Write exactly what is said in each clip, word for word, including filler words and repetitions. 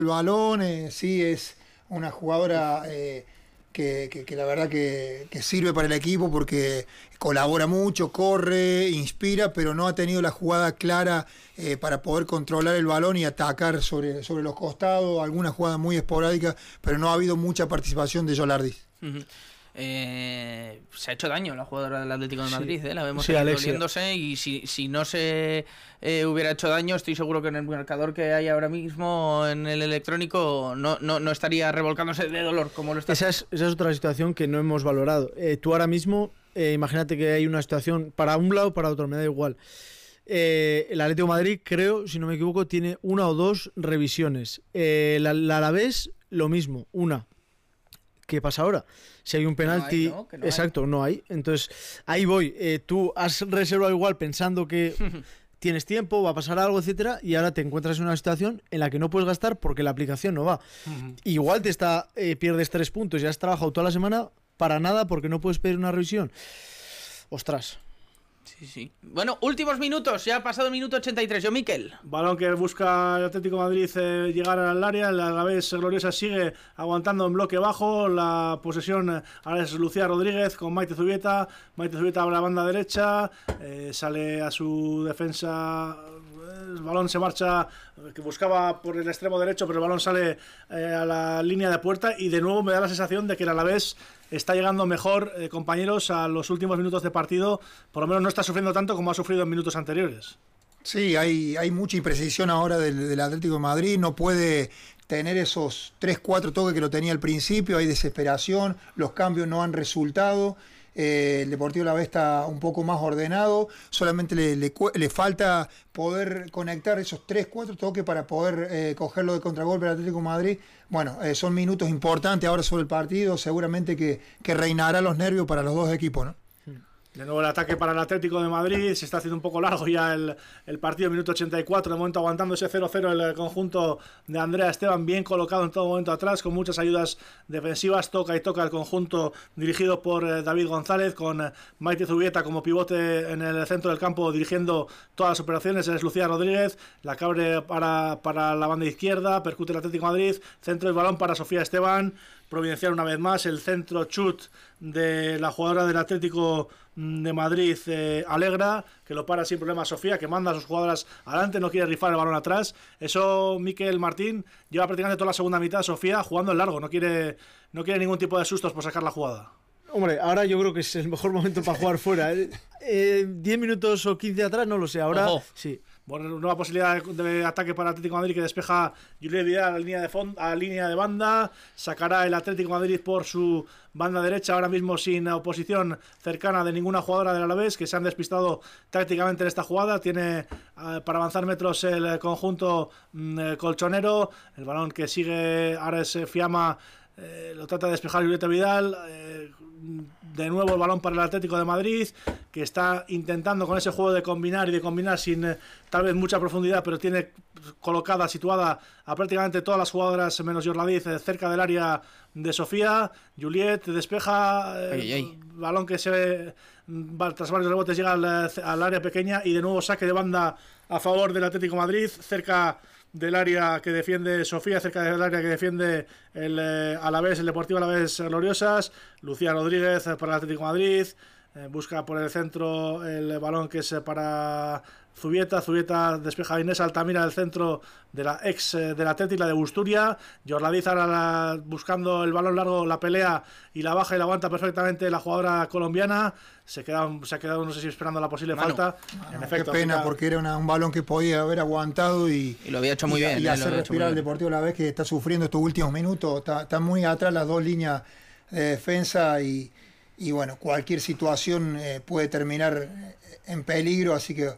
el balón, eh, sí es una jugadora eh, que, que, que la verdad que, que sirve para el equipo porque colabora mucho, corre, inspira, pero no ha tenido la jugada clara eh, para poder controlar el balón y atacar sobre, sobre los costados, alguna jugada muy esporádica, pero no ha habido mucha participación de Yolardis. Uh-huh. Eh, se ha hecho daño la jugadora del Atlético de Madrid, sí. ¿eh? La vemos sí, doliéndose y si, si no se eh, hubiera hecho daño, estoy seguro que en el marcador que hay ahora mismo en el electrónico no, no, no estaría revolcándose de dolor como lo está. Esa es, esa es otra situación que no hemos valorado. Eh, tú ahora mismo, eh, imagínate que hay una situación para un lado o para otro, me da igual. Eh, el Atlético de Madrid, creo, si no me equivoco, tiene una o dos revisiones. Eh, la, la Alavés, lo mismo, una. ¿Qué pasa ahora? Si hay un penalti, no hay, ¿no? Que no exacto, hay. no hay. Entonces, ahí voy. Eh, tú has reservado igual pensando que tienes tiempo, va a pasar algo, etcétera, y ahora te encuentras en una situación en la que no puedes gastar porque la aplicación no va. Uh-huh. Igual te está eh, pierdes tres puntos y has trabajado toda la semana para nada porque no puedes pedir una revisión. Ostras. Sí, sí. Bueno, últimos minutos, ya ha pasado el minuto ochenta y tres. Yo, Miquel. Balón que busca el Atlético de Madrid eh, llegar al área. El Alavés Gloriosa sigue aguantando en bloque bajo. La posesión ahora es Lucía Rodríguez con Maite Zubieta. Maite Zubieta abre la banda derecha. Eh, sale a su defensa. El balón se marcha, que buscaba por el extremo derecho, pero el balón sale eh, a la línea de puerta. Y de nuevo me da la sensación de que el Alavés está llegando mejor, eh, compañeros, a los últimos minutos de partido. Por lo menos no está sufriendo tanto como ha sufrido en minutos anteriores. Sí, hay, hay mucha imprecisión ahora del, del Atlético de Madrid. No puede tener esos tres cuatro toques que lo tenía al principio. Hay desesperación, los cambios no han resultado. Eh, el Deportivo Alavés está un poco más ordenado, solamente le, le, le falta poder conectar esos tres cuatro toques para poder eh, cogerlo de contragolpe al Atlético de Madrid. Bueno, eh, son minutos importantes ahora sobre el partido, seguramente que, que reinará los nervios para los dos equipos, ¿no? De nuevo el ataque para el Atlético de Madrid. Se está haciendo un poco largo ya el, el partido, minuto ochenta y cuatro, de momento aguantando ese cero cero el conjunto de Andrea Esteban, bien colocado en todo momento atrás, con muchas ayudas defensivas. Toca y toca el conjunto dirigido por eh, David González, con eh, Maite Zubieta como pivote en el centro del campo dirigiendo todas las operaciones. Es Lucía Rodríguez, la que abre para, para la banda izquierda, percute el Atlético de Madrid, centro del balón para Sofía Esteban, providencial una vez más, el centro chut de la jugadora del Atlético de Madrid, eh, Alegra, que lo para sin problema Sofía, que manda a sus jugadoras adelante, no quiere rifar el balón atrás. Eso Miquel Martín lleva prácticamente toda la segunda mitad, Sofía jugando en largo, no quiere, no quiere ningún tipo de sustos por sacar la jugada. Hombre, ahora yo creo que es el mejor momento para jugar fuera. Eh, diez minutos o quince atrás, no lo sé, ahora Ojo. sí. Bueno, nueva posibilidad de, de ataque para el Atlético de Madrid, que despeja Juliet Vidal a la línea de fond, a la línea de banda. Sacará el Atlético de Madrid por su banda derecha, ahora mismo sin oposición cercana de ninguna jugadora del Alavés, que se han despistado tácticamente en esta jugada. Tiene eh, para avanzar metros el conjunto mm, colchonero. El balón que sigue ahora es Fiamma. Eh, lo trata de despejar Julieta Vidal. Eh, de nuevo el balón para el Atlético de Madrid, que está intentando con ese juego de combinar y de combinar sin eh, tal vez mucha profundidad, pero tiene colocada, situada a prácticamente todas las jugadoras menos Yorladiz eh, cerca del área de Sofía. Juliet despeja, eh, ay, ay. balón que se va, tras varios rebotes llega al, al área pequeña, y de nuevo saque de banda a favor del Atlético de Madrid, cerca del área que defiende Sofía, cerca del área que defiende el eh, Alavés, el Deportivo Alavés Gloriosas. Lucía Rodríguez eh, para el Atlético de Madrid, eh, busca por el centro el balón que es eh, para Zubieta. Zubieta despeja a Inés Altamira del centro de la ex eh, del Atlético, la de Busturia. Yorladiz ahora la, buscando el balón largo, la pelea y la baja y la aguanta perfectamente la jugadora colombiana. Se, queda, se ha quedado, no sé si esperando la posible Mano. falta. Mano, en efecto, qué pena, queda... porque era una, un balón que podía haber aguantado y, y lo había hecho muy y, bien. Y eh, hacer respirar al Deportivo a la vez, que está sufriendo estos últimos minutos. Está, está muy atrás las dos líneas de defensa y, y bueno, cualquier situación eh, puede terminar en peligro, así que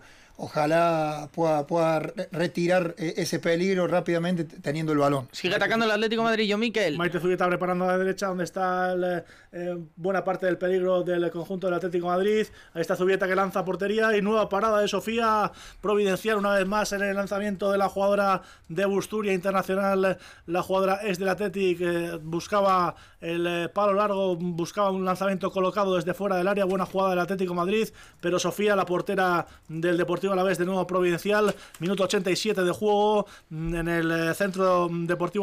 ojalá pueda, pueda retirar ese peligro rápidamente teniendo el balón. Sigue atacando el Atlético de Madrid, yo, Miquel. Maite Zubieta preparando a la derecha, donde está el, eh, buena parte del peligro del conjunto del Atlético de Madrid. Ahí está Zubieta, que lanza portería, y nueva parada de Sofía, providencial una vez más en el lanzamiento de la jugadora de Busturia Internacional. La jugadora es del Atlético, eh, buscaba el eh, palo largo, buscaba un lanzamiento colocado desde fuera del área. Buena jugada del Atlético de Madrid, pero Sofía, la portera del Deportivo Deportivo Alavés de nuevo Providencial, minuto ochenta y siete de juego en el Centro Deportivo